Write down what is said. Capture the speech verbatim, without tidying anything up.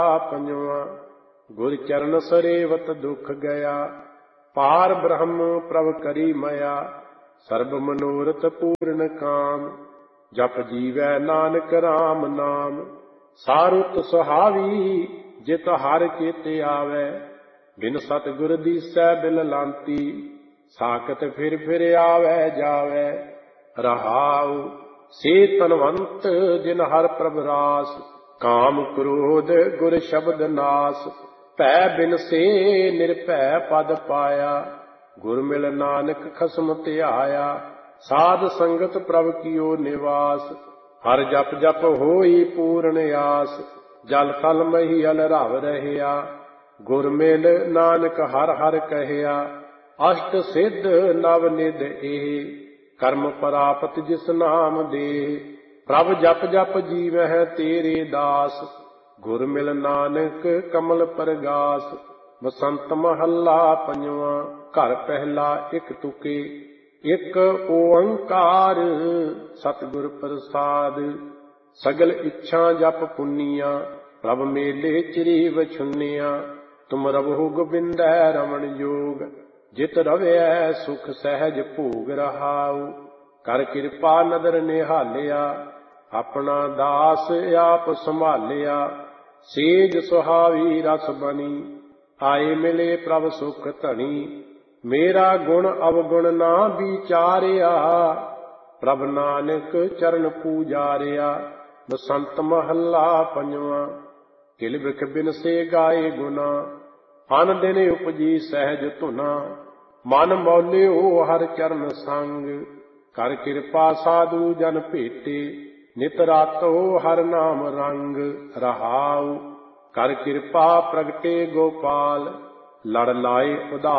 ਪੰਜਵਾਂ ਗੁਰ ਚਰਨ ਸਰੇਵਤ ਦੁਖ ਗਿਆ। ਪਾਰ ਬ੍ਰਹਮ ਪ੍ਰਭ ਕਰੀ ਮਇਆ ਸਰਬ ਮਨੋਰਥ ਪੂਰਨ ਕਾਮ। ਜਪ ਜੀਵੈ ਨਾਨਕ ਰਾਮ ਨਾਮ ਸਾਰੁਤ ਸੁਹਾਵੀ ਜਿਤ ਹਰ ਚੇਤੇ ਆਵੈ। ਬਿਨ ਸਤਿਗੁਰ ਦੀਸੈ ਬਿਲ ਲਾਂਤੀ ਸਾਖਤ ਫਿਰ ਫਿਰ ਆਵੈ ਜਾਵੈ। ਰਹਾਉ ਸੇ ਤਨਵੰਤ ਜਿਨ ਹਰ ਪ੍ਰਭ ਰਾਸ ਕਾਮ ਕ੍ਰੋਧ ਗੁਰ ਸ਼ਬਦ ਨਾਸ। ਭੈ ਬਿਨ ਸੇ ਨਿਰਭੈ ਪਦ ਪਾਇਆ ਗੁਰ ਮਿਲ ਨਾਨਕ ਖਸਮ ਧਿਆਇਆ। ਸਾਧ ਸੰਗਤ ਪ੍ਰਭ ਕੀਓ ਨਿਵਾਸ ਹਰ ਜਪ ਜਪ ਹੋਈ ਪੂਰਨ ਆਸ। ਜਲ ਥਲ ਮਹੀਅਲ ਰਵ ਰਹਿਆ ਗੁਰ ਮਿਲ ਨਾਨਕ ਹਰ ਹਰ ਕਹਿਆ। ਅਸ਼ਟ ਸਿੱਧ ਨਵ ਨਿਧ ਇਹ ਕਰਮ ਪ੍ਰਾਪਤ ਜਿਸ ਨਾਮ ਦੇ। ਪ੍ਰਭ ਜਪ ਜਪ ਜੀਵਹਿ ਤੇਰੇ ਦਾਸ ਗੁਰ ਮਿਲ ਨਾਨਕ ਕਮਲ ਪਰਗਾਸ। ਬਸੰਤ ਮਹੱਲਾ ਪੰਜਵਾਂ ਘਰ ਪਹਿਲਾ ਇੱਕ ਤੁਕੇ। ਇੱਕ ਓੰਕਾਰ ਸਤਿਗੁਰ ਪ੍ਰਸਾਦ ਸਗਲ ਇੱਛਾ ਜਪ ਪੁੰਨੀਆਂ ਪ੍ਰਭ ਮੇਲੇ ਚਿਰੀ ਵਛੁੰਨੀਆਂ। ਤੁਮ ਰਵਹੁ ਗੋਬਿੰਦੈ ਰਮਣ ਜੋਗ ਜਿਤ ਰਵਿਐ ਸੁਖ ਸਹਿਜ ਭੋਗ। ਰਹਾਉ ਕਰ ਕਿਰਪਾ ਨਦਰ ਨਿਹਾਲਿਆ ਆਪਣਾ ਦਾਸ ਆਪ ਸੰਭਾਲਿਆ। ਸੇਜ ਸੁਹਾਵੀ ਰਸ ਬਣੀ ਆਏ ਮਿਲੇ ਪ੍ਰਭ ਸੁਖ ਧਣੀ। ਮੇਰਾ ਗੁਣ ਅਵਗੁਣ ਨਾ ਵਿਚਾਰਿਆ ਪ੍ਰਭ ਨਾਨਕ ਚਰਨ ਪੂਜਾਰਿਆ। ਬਸੰਤ ਮਹੱਲਾ ਪੰਜਵਾਂ ਕਿਲ ਬਿਖ ਬਿਨ ਸੇ ਗਾਏ ਗੁਨਾ ਅਨ ਦਿਨ ਉਪਜੀ ਸਹਿਜ ਧੁਨਾ। ਮਨ ਮੌਲਿਓ ਹਰ ਚਰਨ ਸੰਗ ਕਰ ਕਿਰਪਾ ਸਾਧੂ ਜਨ ਭੇਟੇ। ਨਿਤ ਰਾਤੋ ਹਰ ਨਾਮ ਰੰਗ। ਰਹਾਉ ਕਰ ਕਿਰਪਾ ਪ੍ਰਗਟੇ ਗੋਪਾਲ ਲੜ ਲਾਏ ਉਧਾਰ